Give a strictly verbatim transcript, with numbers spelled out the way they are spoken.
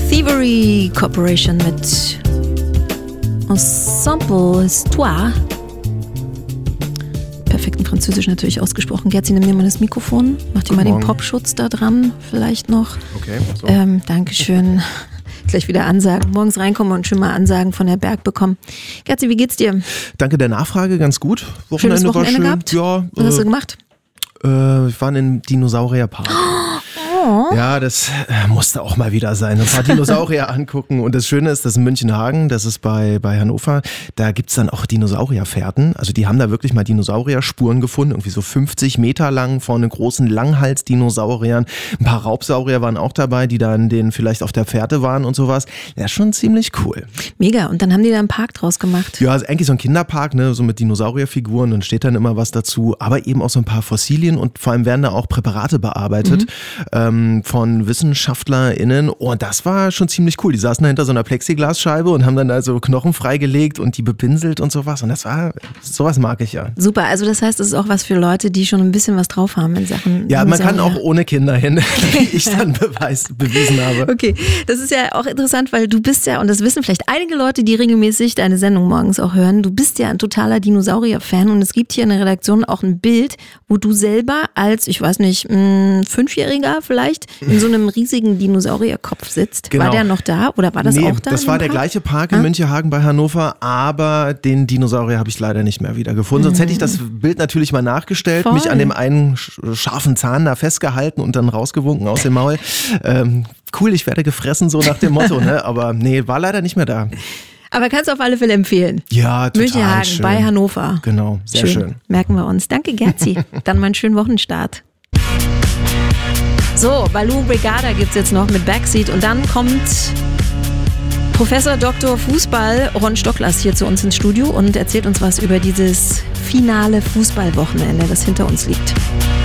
Thievery Corporation mit Ensemble Histoire. Perfekt in Französisch natürlich ausgesprochen. Gerzi, nimm dir mal das Mikrofon, mach dir mal den Popschutz da dran, vielleicht noch. Okay, so. Ähm, Dankeschön. Gleich wieder Ansagen. Morgens reinkommen und schon mal Ansagen von der Berg bekommen. Gerzi, wie geht's dir? Danke der Nachfrage, ganz gut. Wochenende, Schönes Wochenende war schön. Gehabt? Ja. Was äh, hast du gemacht? Äh, wir waren im Dinosaurierpark. Oh. Ja, das äh, musste auch mal wieder sein. Ein paar Dinosaurier angucken. Und das Schöne ist, das in Münchenhagen, das ist bei, bei Hannover, da gibt's dann auch Dinosaurierfährten. Also die haben da wirklich mal Dinosaurier-Spuren gefunden, irgendwie so fünfzig Meter lang von den großen Langhals-Dinosauriern. Ein paar Raubsaurier waren auch dabei, die dann denen vielleicht auf der Fährte waren und sowas. Ja, schon ziemlich cool. Mega. Und dann haben die da einen Park draus gemacht. Ja, also eigentlich so ein Kinderpark, ne, so mit Dinosaurierfiguren, dann steht dann immer was dazu, aber eben auch so ein paar Fossilien und vor allem werden da auch Präparate bearbeitet. Mhm. Ähm, von WissenschaftlerInnen. Oh, das war schon ziemlich cool. Die saßen da hinter so einer Plexiglasscheibe und haben dann da so Knochen freigelegt und die bepinselt und sowas. Und das war, sowas mag ich ja. Super, also das heißt, es ist auch was für Leute, die schon ein bisschen was drauf haben in Sachen. Ja, man kann auch ohne Kinder hin, wie ich dann beweis, bewiesen habe. Okay, das ist ja auch interessant, weil du bist ja, und das wissen vielleicht einige Leute, die regelmäßig deine Sendung morgens auch hören, du bist ja ein totaler Dinosaurier-Fan und es gibt hier in der Redaktion auch ein Bild, wo du selber als, ich weiß nicht, mh, Fünfjähriger vielleicht in so einem riesigen Dinosaurierkopf sitzt. Genau. War der noch da oder war das nee, auch da? Das war der Park? gleiche Park in ah? Münchenhagen bei Hannover, aber den Dinosaurier habe ich leider nicht mehr wiedergefunden. Mhm. Sonst hätte ich das Bild natürlich mal nachgestellt, Voll. mich an dem einen scharfen Zahn da festgehalten und dann rausgewunken aus dem Maul. Ähm, cool, ich werde gefressen, so nach dem Motto, ne? Aber nee, war leider nicht mehr da. Aber kannst du auf alle Fälle empfehlen. Ja, total Münchenhagen schön. bei Hannover. Genau, sehr schön. schön. Merken wir uns. Danke, Gerzi. Dann mal einen schönen Wochenstart. So, Balloon Brigada gibt's jetzt noch mit Backseat und dann kommt Professor Doktor Fußball Ron Stocklast hier zu uns ins Studio und erzählt uns was über dieses finale Fußballwochenende, das hinter uns liegt.